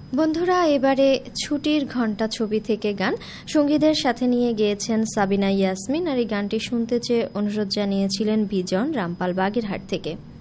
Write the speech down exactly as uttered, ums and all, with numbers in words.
বন্ধুরা, এবারে ছুটির ঘণ্টা ছবি থেকে গান সঙ্গীদের সাথে নিয়ে গেয়েছেন সাবিনা ইয়াসমিন। আর এই গানটি শুনতে চেয়ে অনুরোধ জানিয়েছিলেন বিজন রামপাল বাগেরহাট থেকে।